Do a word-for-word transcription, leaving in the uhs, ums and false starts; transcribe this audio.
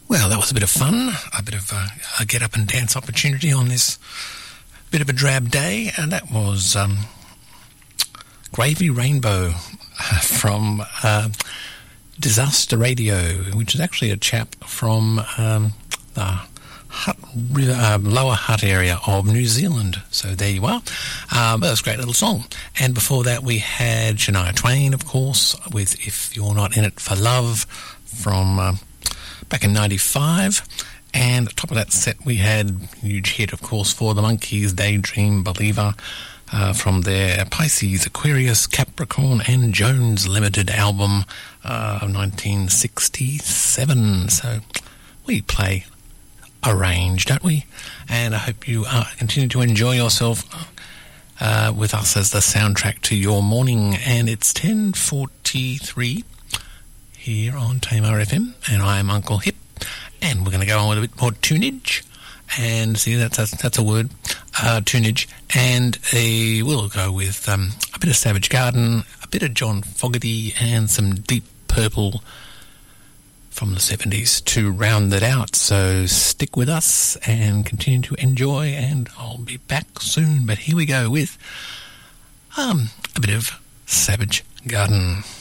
Well, that was a bit of fun, a bit of uh, a get up and dance opportunity on this bit of a drab day, and that was um, Gravy Rainbow from uh, Disaster Radio, which is actually a chap from um, the Hutt, uh, Lower Hutt area of New Zealand. So there you are. Um, that was a great little song. And before that we had Shania Twain, of course, with If You're Not In It For Love from uh, back in ninety-five. And at the top of that set we had a huge hit, of course, for the Monkees, Daydream Believer, uh, from their Pisces, Aquarius, Capricorn and Jones Limited album uh, of nineteen sixty-seven. So we play a range, don't we? And I hope you uh, continue to enjoy yourself uh, with us as the soundtrack to your morning. And it's ten forty-three here on Tamar F M, and I'm Uncle Hip, and we're going to go on with a bit more tunage. And see, that's that's, that's a word, uh, tunage. And uh, we'll go with um, a bit of Savage Garden, a bit of John Fogerty, and some Deep Purple from the seventies to round it out. So stick with us and continue to enjoy, and I'll be back soon. But here we go with um, a bit of Savage Garden.